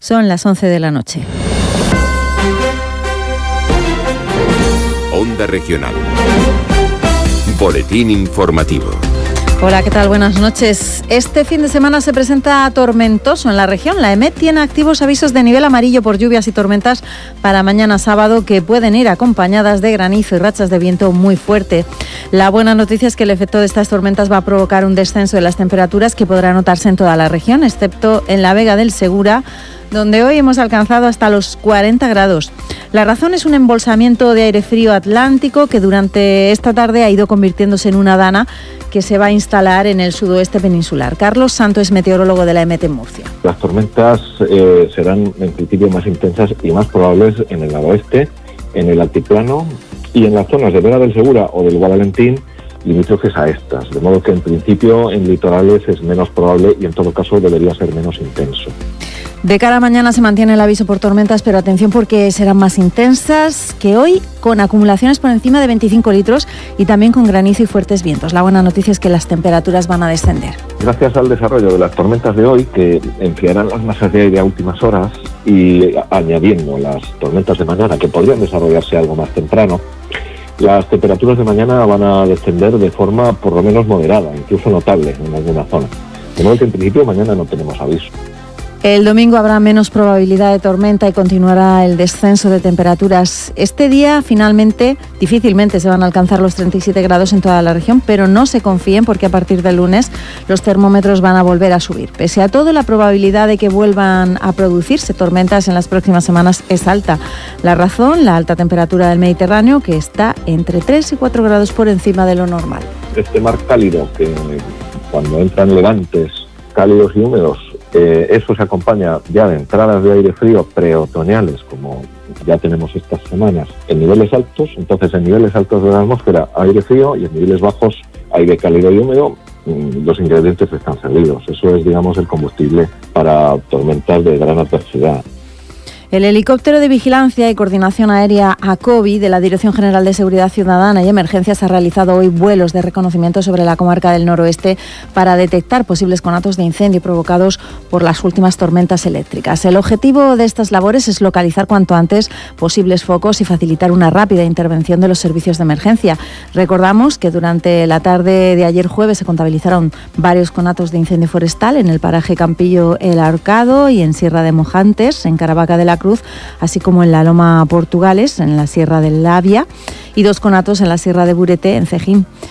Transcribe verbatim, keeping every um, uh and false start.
Son las once de la noche. Onda Regional. Boletín informativo. Hola, ¿qué tal? Buenas noches. Este fin de semana se presenta tormentoso en la región. La EMET tiene activos avisos de nivel amarillo por lluvias y tormentas para mañana sábado que pueden ir acompañadas de granizo y rachas de viento muy fuerte. La buena noticia es que el efecto de estas tormentas va a provocar un descenso de las temperaturas que podrá notarse en toda la región, excepto en la Vega del Segura, donde hoy hemos alcanzado hasta los cuarenta grados. La razón es un embolsamiento de aire frío atlántico que durante esta tarde ha ido convirtiéndose en una dana que se va a instalar en el sudoeste peninsular. Carlos Santo es meteorólogo de la EMET en Murcia. Las tormentas eh, serán en principio más intensas y más probables en el noroeste, en el altiplano y en las zonas de Vega del Segura o del Guadalentín, limítrofes a estas, de modo que en principio en litorales es menos probable y en todo caso debería ser menos intenso. De cara a mañana se mantiene el aviso por tormentas, pero atención porque serán más intensas que hoy, con acumulaciones por encima de veinticinco litros y también con granizo y fuertes vientos. La buena noticia es que las temperaturas van a descender. Gracias al desarrollo de las tormentas de hoy, que enfriarán las masas de aire a últimas horas y añadiendo las tormentas de mañana, que podrían desarrollarse algo más temprano, las temperaturas de mañana van a descender de forma por lo menos moderada, incluso notable en alguna zona. De modo que en principio mañana no tenemos aviso. El domingo habrá menos probabilidad de tormenta y continuará el descenso de temperaturas. Este día, finalmente, difícilmente se van a alcanzar los treinta y siete grados en toda la región, pero no se confíen porque a partir del lunes los termómetros van a volver a subir. Pese a todo, la probabilidad de que vuelvan a producirse tormentas en las próximas semanas es alta. La razón, la alta temperatura del Mediterráneo, que está entre tres y cuatro grados por encima de lo normal. Este mar cálido, que cuando entran levantes cálidos y húmedos, Eh, eso se acompaña ya de entradas de aire frío preotoñales, como ya tenemos estas semanas, en niveles altos. Entonces, en niveles altos de la atmósfera, aire frío, y en niveles bajos, aire cálido y húmedo. Los ingredientes están servidos. Eso es, digamos, el combustible para tormentas de gran adversidad. El helicóptero de vigilancia y coordinación aérea ACOVI de la Dirección General de Seguridad Ciudadana y Emergencias ha realizado hoy vuelos de reconocimiento sobre la comarca del noroeste para detectar posibles conatos de incendio provocados por las últimas tormentas eléctricas. El objetivo de estas labores es localizar cuanto antes posibles focos y facilitar una rápida intervención de los servicios de emergencia. Recordamos que durante la tarde de ayer jueves se contabilizaron varios conatos de incendio forestal en el paraje Campillo El Arcado y en Sierra de Mojantes, en Caravaca de la Cruz, así como en la Loma Portugales, en la Sierra del Labia, y dos conatos en la Sierra de Burete, en Cejín.